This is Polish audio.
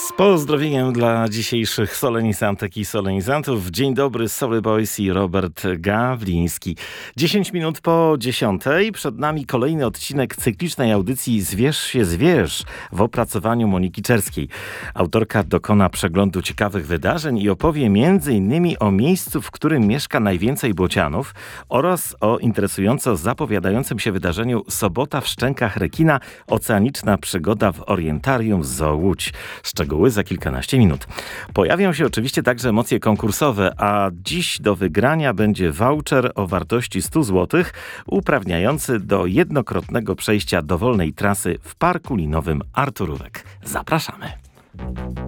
Z pozdrowieniem dla dzisiejszych solenisantek i solenizantów. Dzień dobry, Soul Boys i Robert Gawliński. 10 minut po 10:00. Przed nami kolejny odcinek cyklicznej audycji Zwierz się zwierz w opracowaniu Moniki Czerskiej. Autorka dokona przeglądu ciekawych wydarzeń i opowie m.in. o miejscu, w którym mieszka najwięcej bocianów oraz o interesująco zapowiadającym się wydarzeniu Sobota w Szczękach Rekina. Oceaniczna przygoda w orientarium Zoo Łódź. Szczegóły za kilkanaście minut. Pojawią się oczywiście także emocje konkursowe, a dziś do wygrania będzie voucher o wartości 100 zł, uprawniający do jednokrotnego przejścia dowolnej trasy w Parku Linowym Arturówek. Zapraszamy.